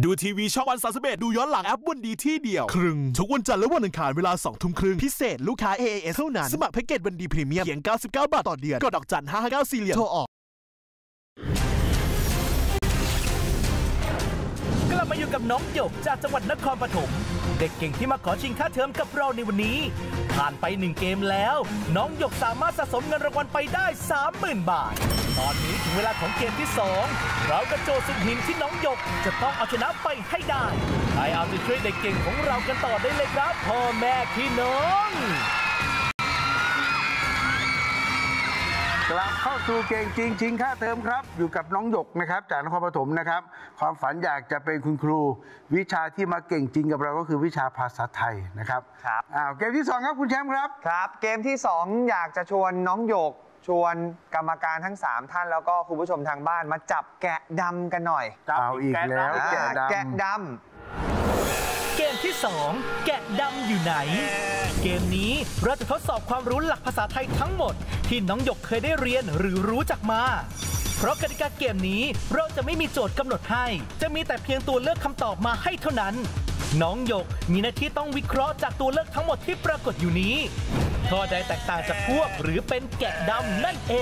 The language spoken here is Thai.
ดูทีวีช่องวัน31ดูย้อนหลังแอปวันดีที่เดียวครึ่งทุกวันจันทร์และวันอังคารเวลา 20:30 พิเศษลูกค้า AAS เท่านั้นสมัครแพ็กเกจวันดีพรีเมียมเพียง99 บาทต่อเดือนกดดอกจัน559 4 เหลี่ยมโทรออกกลับมาอยู่กับน้องหยกจากจังหวัดนครปฐมเด็กเก่งที่มาขอชิงค่าเทอมกับเราในวันนี้ผ่านไป1เกมแล้วน้องหยกสามารถสะสมเงินรางวัลไปได้ 30,000 บาทตอนนี้ถึงเวลาของเกมที่2เรากระโจนสุดหินที่น้องหยกจะต้องเอาชนะไปให้ได้ใครเอาใจช่วยเด็กเก่งของเรากันต่อได้เลยครับพ่อแม่พี่น้องกลับเข้าสู่เก่งจริงชิงค่าเทอมครับอยู่กับน้องหยกนะครับจากนครปฐมนะครับความฝันอยากจะเป็นคุณครูวิชาที่มาเก่งจริงกับเราก็คือวิชาภาษาไทยนะครับเกมที่2ครับคุณแชมป์ครับครับเกมที่2อยากจะชวนน้องหยกชวนกรรมการทั้ง3ท่านแล้วก็คุณผู้ชมทางบ้านมาจับแกะดำกันหน่อยเอาอีกแล้วแกะดำเกมที่2แกะดำอยู่ไหนเกมนี้เราจะทดสอบความรู้หลักภาษาไทยทั้งหมดที่น้องหยกเคยได้เรียนหรือรู้จักมาเพราะกติกาเกมนี้เราจะไม่มีโจทย์กำหนดให้จะมีแต่เพียงตัวเลือกคำตอบมาให้เท่านั้นน้องหยกมีหน้าที่ต้องวิเคราะห์จากตัวเลือกทั้งหมดที่ปรากฏอยู่นี้ข้อใดแตกต่างจากพวกหรือเป็นแกะดำนั่นเอง